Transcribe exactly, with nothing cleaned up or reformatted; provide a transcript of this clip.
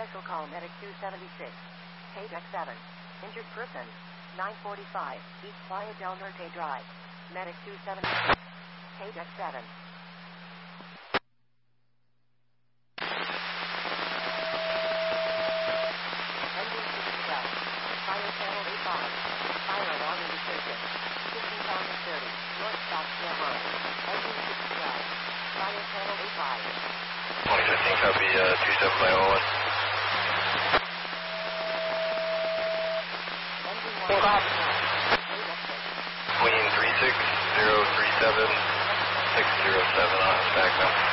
Special call medic two seventy-six. Paydeck seven. Injured person. nine forty-five. East Playa del Norte Drive. Medic two seventy-six. Paydeck seven. Engine six twelve. Fire channel eight five. Fire alarm indication. fifteen thousand thirty. North South Sierra. Engine six twelve. Fire channel eight five. twenty fifteen, copy, uh, two seven five oh one. Queen three six zero three seven six zero seven on back now.